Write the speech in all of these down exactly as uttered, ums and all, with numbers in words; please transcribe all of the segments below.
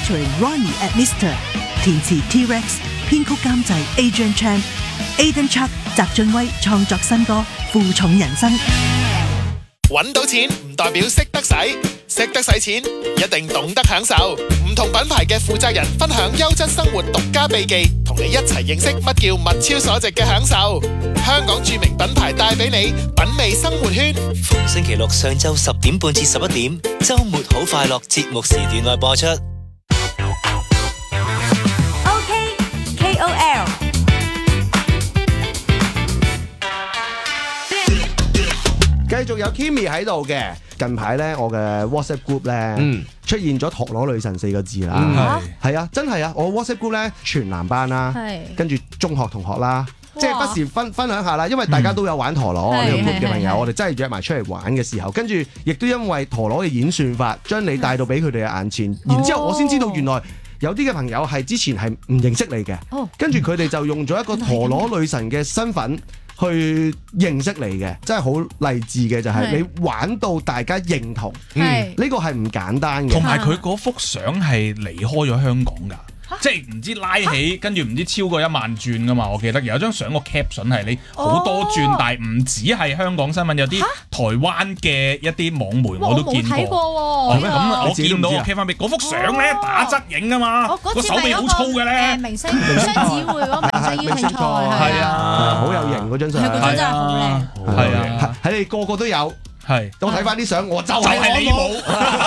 featuring Ronnie at Mister 填詞 T-Rex 編曲監製 Adrian Chan。Aiden Chuck 翟俊威創作新歌《負重人生》。 揾到錢唔代表識得使，識得使錢一定懂得享受。唔同品牌嘅負責人分享優質生活獨家秘技，同你一齊認識乜叫物超所值嘅享受。香港著名品牌帶俾你品味生活圈。 逢星期六上晝十點半至十一點，週末好快樂節目時段內播出。 OK K O L。 繼續有 Kimi 喺度嘅，近排咧我嘅 WhatsApp group 咧、嗯、出現咗陀螺女神四個字啦，係、嗯、啊，真係啊，我 WhatsApp group 咧全男班啦，跟住中學同學啦，即係不時分分享下啦，因為大家都有玩陀螺呢、嗯、個 group 嘅朋友，我哋真係約埋出嚟玩嘅時候，跟住亦都因為陀螺嘅演算法，將你帶到俾佢哋嘅眼前，然之後我先知道原來有啲嘅朋友係之前係唔認識你嘅，跟住佢哋就用咗一個陀螺女神嘅身份去認識你嘅，真係好勵志嘅，就係、是、你玩到大家認同，呢、嗯這個係唔簡單嘅。 同埋佢嗰幅相係離開咗香港㗎。即係唔知拉起，跟住唔知超過一萬轉噶嘛？我記得有張相個 caption 係你好多轉，哦、但係唔止係香港新聞，有啲台灣嘅一啲網媒我都見過。我冇睇過喎。咁、哦、我見到我 cap 翻俾嗰幅相咧，打側影啊嘛，個手臂好粗嘅咧。明星雙子會嗰個明星邀請賽係啊， 好有型嗰張相。 係嗰張真係好靚。 係啊， 喺你個個都有。係，我睇翻啲相，我就係你冇，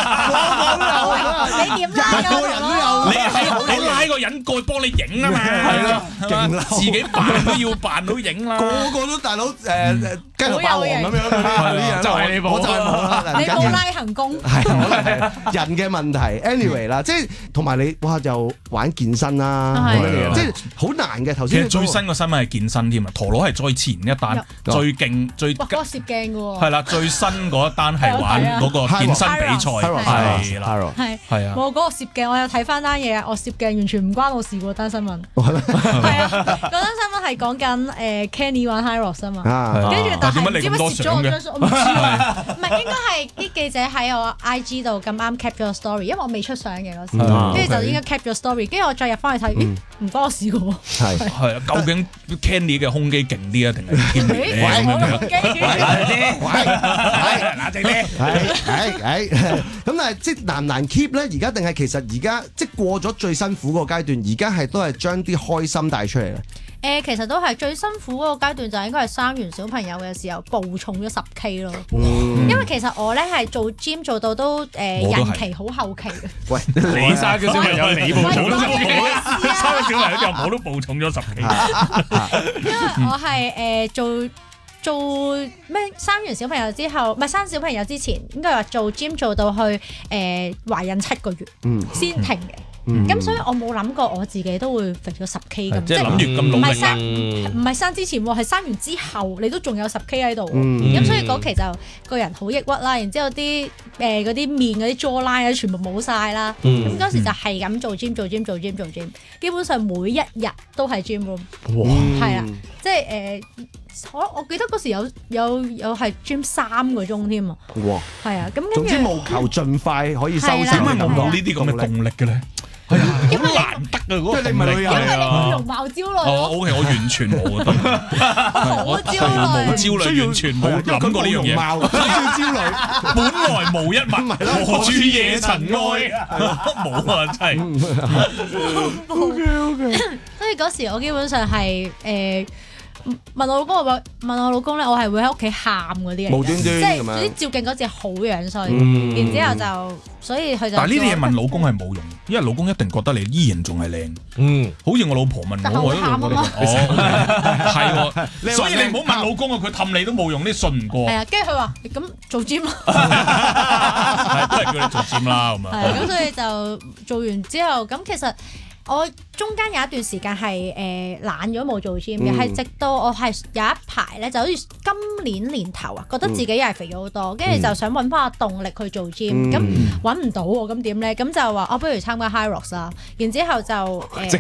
你點拉個人都有， 你係你拉個人過去幫你影啊嘛，係咯，勁啦，自己扮都要扮到影啦，個個都大佬誒誒雞頭霸王咁樣嗰啲，就係你冇，我就係冇啦， 你冇拉行功， 係可能係人嘅問題 ，anyway 啦，即係同埋你哇就玩健身啦，即係好難嘅。頭先其實最新個新聞係健身添啊，陀螺係再前一單最勁最， 哇嗰個攝鏡嘅喎， 係啦最新。嗰一單係玩嗰個健身比賽，係啦， 係係啊， 我嗰個攝鏡，我有睇翻單嘢啊！我攝鏡完全唔關我事喎，單新聞係啊，嗰單新聞係講緊誒 Kenny 玩 Hyrox 啊嘛，跟住但係唔知乜攝咗我張相，我唔知啊，唔係應該係啲記者喺我 I G 度咁啱 cap 咗個 story，因為我未出相嘅嗰時，跟住就應該 cap 咗 story，跟住我再入翻去睇，咦唔關我事嘅喎，係係啊，究竟 Kenny 嘅胸肌勁啲啊，定係 Kenny 嘅胸肌？冷靜啲，係係係咁，但係即係難唔難 keep 咧？而家定係其實而家即係過咗最辛苦嗰個階段，而家係都係將啲開心帶出嚟咧。 誒，其實都係最辛苦嗰個階段，就應該係生完小朋友嘅時候，暴重咗十 K 咯。因為其實我咧係做 gym 做到都誒孕期好後期嘅。喂， 你生咗小朋友，你暴重咗十 K，生咗小朋友之後我都暴重咗十 K。 因為我係誒做。做咩？生完小朋友之後，唔係生小朋友之前，應該話做 gym 做到去誒、呃、懷孕七個月、嗯、先停嘅。咁、嗯、所以我冇諗過我自己都會肥咗十 K 咁。 即係諗住咁努力。唔係生， 唔係生之前喎，係生完之後你都仲有十 K 喺度。咁、嗯、所以嗰期就個人好抑鬱啦，然之後啲誒嗰啲面嗰啲 jawline 全部冇晒啦。咁嗰、嗯、時就係咁做 gym 做 gym 做 gym 做 gym， 基本上每一日都係 gym room。哇！係啦，即係誒。呃我我記得嗰時有有有係 gym 三個鐘添啊！哇，係啊，咁跟住總之務求盡快可以收成。點解冇呢啲咁嘅動力嘅咧？係啊，因為難得啊，嗰個動力啊！因為你冇容貌焦慮。哦 ，OK，我完全冇啊， 冇焦慮， 冇焦慮，完全冇諗過呢樣嘢。需要焦慮，本來無一物，何處惹塵埃？冇啊，真係。 OK OK。所以嗰時我基本上係誒。問我老公，我問我老公咧，我係會喺屋企喊嗰啲人，無端端即係啲照鏡嗰時好樣衰，嗯、然之後就所以佢就。但係呢啲嘢問老公係冇用，因為老公一定覺得你依然仲係靚。嗯，好似我老婆問我，我都喊啊嘛。哦，係喎，所以你唔好問老公啊，佢氹你都冇用，你信唔過。係啊，跟住佢話咁做 gym 咯，都係叫你做 gym 啦咁啊。係咁，所以就做完之後，咁其實。我中間有一段時間係誒懶咗冇做 gym 嘅，係、嗯、直到我係有一排咧，就好似今年年頭啊，覺得自己又係肥咗好多，跟住、嗯、就想揾翻個動力去做 gym，咁揾唔到喎，咁點咧？咁就話我、哦、不如參加 Hyrox 啦，然之後就、呃、 直接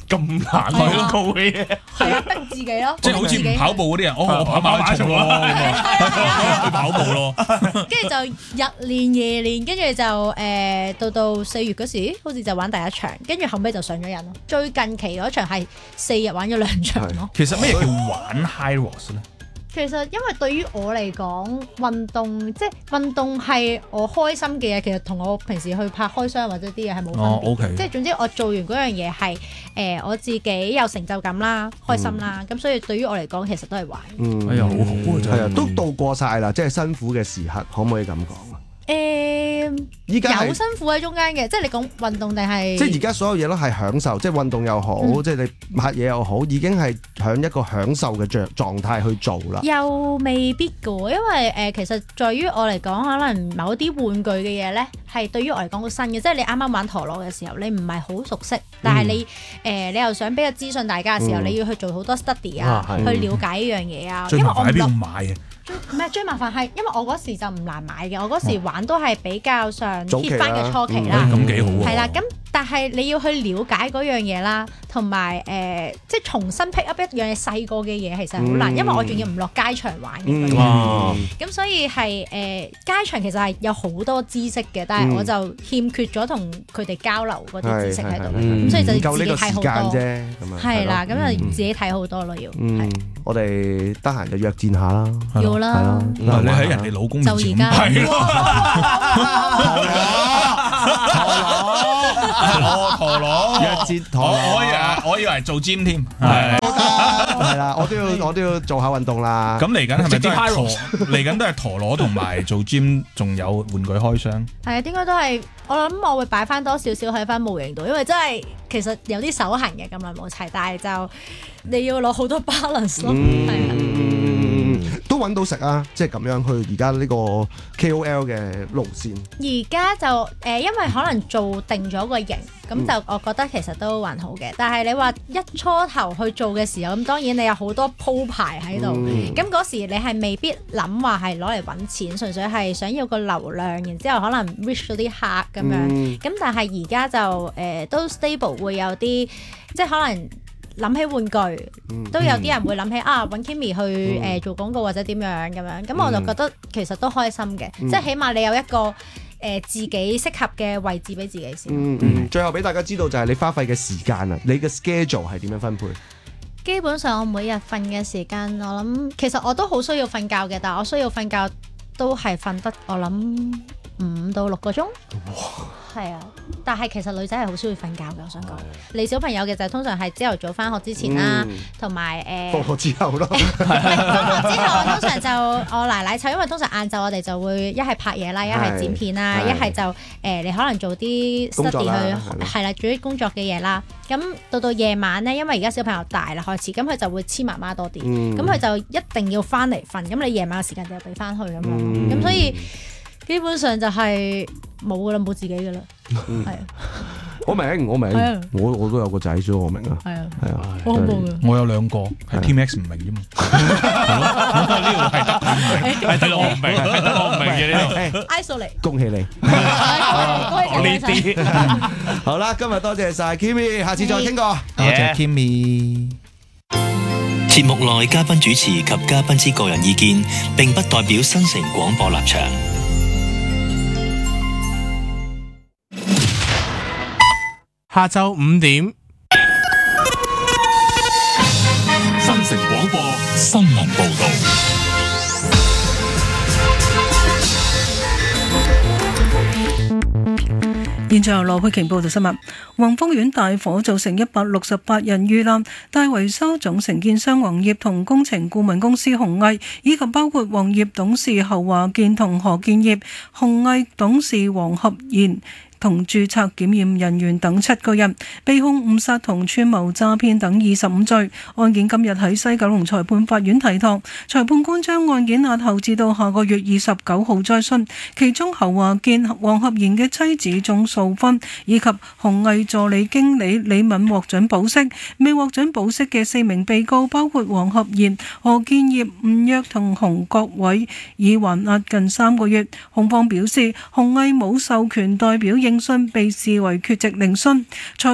咁難去高嘅嘢， 係啊，逼自己咯， 即係好似唔跑步嗰啲人，哦，我跑馬拉松咯，去跑步咯， 跟住就日練夜練，跟住就誒到到四月嗰時，好似就玩第一場，跟住後尾就上咗癮咯。最近期嗰場係四日玩咗兩場咯。 其實咩叫玩 HYROX 咧？ 其實因為對於我嚟講，運動即係運動係我開心嘅嘢，其實同我平時去拍開箱或者啲嘢係冇分別。 哦，OK。 即係總之我做完嗰樣嘢係誒我自己有成就感啦、開心啦，咁、嗯、所以對於我嚟講其實都係玩。 嗯， 哎呀，好好啊，真係啊，都度過晒啦，即係辛苦嘅時刻，可唔可以咁講啊？ 誒、嗯，有辛苦喺中間嘅，即係你講運動定係？即係而家所有嘢都係享受，即係運動又好，嗯、即係你拍嘢又好，已經係響一個享受嘅狀狀態去做啦。 又未必㗎，因為誒、呃、其實在於我嚟講，可能某啲玩具嘅嘢咧，係對於我嚟講好新嘅，即係你啱啱玩陀螺嘅時候，你唔係好熟悉，但係你誒、嗯呃、你又想俾個資訊大家嘅時候，嗯、你要去做好多 study 啊，啊去了解呢樣嘢啊。 最麻煩喺邊度買啊？ 唔係最麻煩係，因為我嗰時就唔難買嘅，我嗰時玩都係比較上 hit 翻嘅初期啦， 咁幾好喎。 係啦，咁但係你要去了解嗰樣嘢啦，同埋誒即係重新 pick up 一樣嘢細個嘅嘢，其實好難，因為我仲要唔落街場玩嘅。咁所以係誒街場其實係有好多知識嘅，但係我就欠缺咗同佢哋交流嗰啲知識喺度，咁所以就自己睇好多。係啦，咁就自己睇好多咯，要。 我哋得閒就約戰下啦。 要啦， 你喺人哋老公面前，係咯，陀螺，陀螺， 約戰陀螺， 我以為我以為做 gym 添，係係啦，我都要我都要做下運動啦。 咁嚟緊係咪都係陀？嚟緊都係陀螺同埋做 gym，仲有玩具開箱。 係啊，應該都係。我諗我會擺翻多少少喺翻模型度，因為真係其實有啲手痕嘅，咁耐冇齊，但係就你要攞好多 balance 咯，係啊、 嗯，嗯、都揾到食啊，即係咁樣去而家呢個 K O L 嘅路線。 而家就誒、呃，因為可能做定咗個型，咁就我覺得其實都還好嘅。但係你話一初頭去做嘅時候，咁當然你有好多鋪排喺度，咁嗰、嗯、時你係未必諗話係攞嚟揾錢，純粹係想要個流量，然之後可能 reach 咗啲客。咁樣，咁、嗯、但係而家就誒、呃、都 stable，會有啲即係可能諗起玩具，嗯、都有啲人會諗起啊揾 Kimi 去誒、呃、做廣告或者點樣咁樣，咁、嗯、我就覺得其實都開心嘅，嗯、即係起碼你有一個誒、呃、自己適合嘅位置俾自己先。 嗯嗯，最後俾大家知道就係你花費嘅時間啊，你嘅 schedule 係點樣分配？ 基本上我每日瞓嘅時間，我諗其實我都好需要瞓覺嘅，但係我需要瞓覺都係瞓得我諗五到六個鐘，係啊，但係其實女仔係好需要瞓覺嘅，我想講。你小朋友嘅就通常係朝頭早返學之前啦，同埋誒放學之後咯。 放學之後通常就我奶奶湊，因為通常晏晝我哋就會一係拍嘢啦，一係剪片啦，一係就誒你可能做啲 study 去係啦，做啲工作嘅嘢啦。咁到到夜晚咧，因為而家小朋友大啦開始，咁佢就會黐媽媽多啲，咁佢就一定要返嚟瞓，咁你夜晚嘅時間就俾返佢咁樣，咁所以。基本上就係冇噶啦，冇自己噶啦，係啊。 我明，我明，我我都有個仔，所以我明啊。係啊，係啊， 好恐怖噶。 我有兩個，係 Team X 唔明啫嘛。呢度係得佢明，係得我唔明，係得我唔明嘅呢度。 Isolate， 恭喜你。 講呢啲。 好啦，今日多謝晒 Kimi， 下次再傾過。 多謝 Kimi。 節目內嘉賓主持及嘉賓之個人意見，並不代表新城廣播立場。 下晝五點， 新城廣播新聞報道。 現在由羅佩瓊報道新聞。宏豐苑大火造成一百六十八人遇難，大維修總承建商宏業同工程顧問公司宏毅，以及包括宏業董事侯華健同何建業、宏毅董事黃合賢同註冊檢驗人員等七個人被控誤殺同串謀詐騙等二十五罪。案件今日喺西九龍裁判法院提堂，裁判官將案件押後至到下個月二十九號再訊。其中侯華健、黃合賢嘅妻子鍾素芬以及宏毅助理經理李敏獲准保釋，未獲准保釋嘅四名被告包括黃合賢、何建業、吳躍同洪國偉，已還押近三個月。控方表示，宏毅冇授權代表應訊，被視為缺席聆訊。裁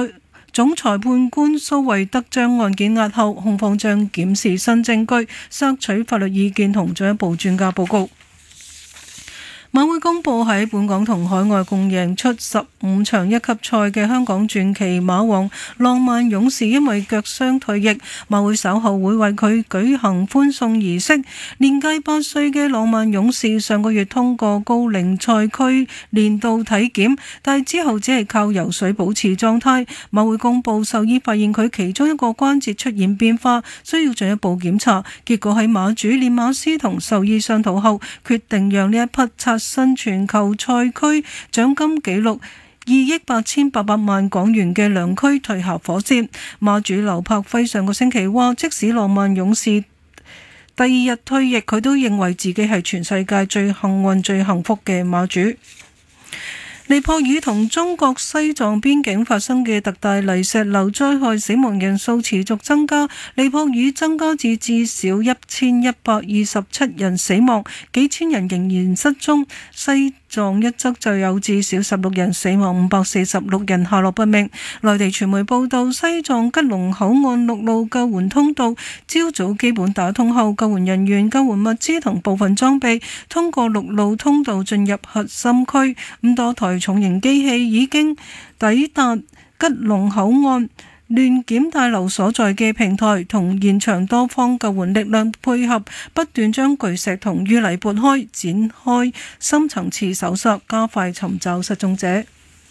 總裁判官蘇惠德將案件押後，控方將檢視新證據，索取法律意見同進一步專家報告。馬會公佈喺本港同海外共贏出十五場一級賽嘅香港傳奇馬王浪漫勇士因為腳傷退役，馬會稍後會為佢舉行歡送儀式。年屆八歲嘅浪漫勇士上個月通過高齡賽區年度體檢，但係之後只係靠游水保持狀態。馬會公佈獸醫發現佢其中一個關節出現變化，需要進一步檢查。結果喺馬主練馬師同獸醫商討後，決定讓呢一匹刷新全球賽區獎金紀錄二億八千八百萬港元嘅良駒退下火線。馬主劉柏輝上個星期話，即使浪漫勇士第二日退役，佢都認為自己係全世界最幸運、最幸福嘅馬主。尼泊爾同中國西藏邊境發生嘅特大泥石流災害，死亡人數持續增加，尼泊爾增加至至少一千一百二十七人死亡，幾千人仍然失蹤。西藏一側就有至少十六人死亡，五百四十六人下落不明。內地傳媒報道，西藏吉隆口岸陸路救援通道朝早基本打通後，救援人員、救援物資同部分裝備通過陸路通道進入核心區。咁多台重型機器已經抵達吉隆口岸亂檢大樓所在嘅平台，同現場多方救援力量配合，不斷將巨石同淤泥撥開，展開深層次搜索，加快尋找失蹤者。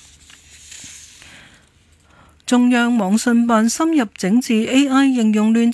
中央網信辦深入整治 A I 應用亂